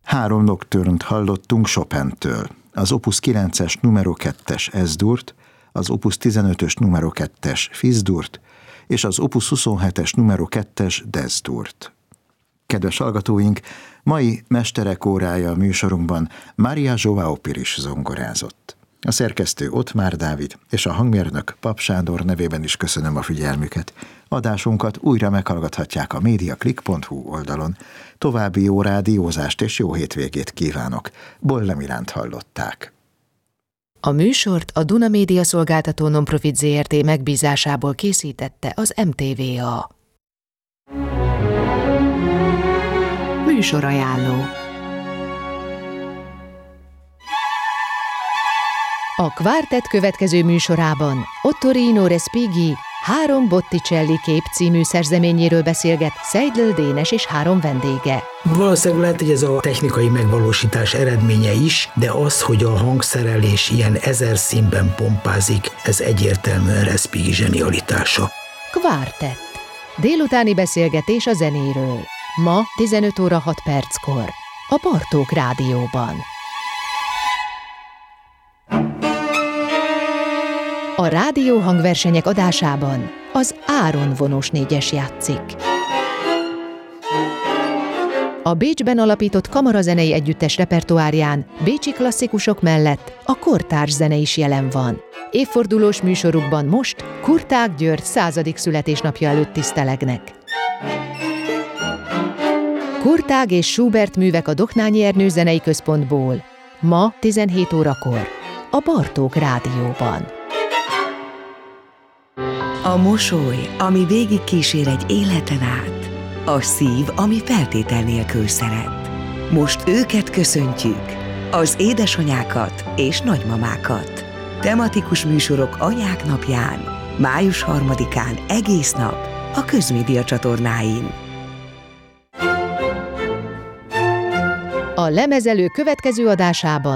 3 nocturnt hallottunk Chopintől. Az Opus 9-es numero 2-es S-durt, az Opus 15-ös numero 2-es Fis-durt és az Opus 27-es numero 2-es Des-durt. Kedves hallgatóink, mai Mesterek órája a műsorunkban Maria João Pires zongorázott. A szerkesztő Ottmár Dávid és a hangmérnök Pap Sándor nevében is köszönöm a figyelmüket. Adásunkat újra meghallgathatják a mediaclick.hu oldalon. További jó rádiózást és jó hétvégét kívánok. Bolle Milánt hallották. A műsort a Duna Média Szolgáltató Nonprofit Zrt. Megbízásából készítette az MTVA. Műsorajánló. A Quartet következő műsorában Ottorino Respighi 3 Botticelli kép című szerzeményéről beszélget Seidl Dénes és 3 vendége. Valószínűleg lehet, hogy ez a technikai megvalósítás eredménye is, de az, hogy a hangszerelés ilyen 1000 színben pompázik, ez egyértelműen Respighi zsenialitása. Quartet. Délutáni beszélgetés a zenéről. Ma 15 óra 6 perckor. A Bartók Rádióban. A rádió hangversenyek adásában az Áron vonós 4-es játszik. A Bécsben alapított kamarazenei együttes repertoárján bécsi klasszikusok mellett a kortárs zene is jelen van. Évfordulós műsorukban most Kurtág György 100. születésnapja előtt tisztelegnek. Kurtág és Schubert művek a Doknányi Ernő Zenei Központból. Ma 17 órakor a Bartók Rádióban. A mosoly, ami végig kísér egy életen át. A szív, ami feltétel nélkül szeret. Most őket köszöntjük, az édesanyákat és nagymamákat. Tematikus műsorok anyák napján, május 3-án egész nap a Közmédia csatornáin. A Lemezelő következő adásában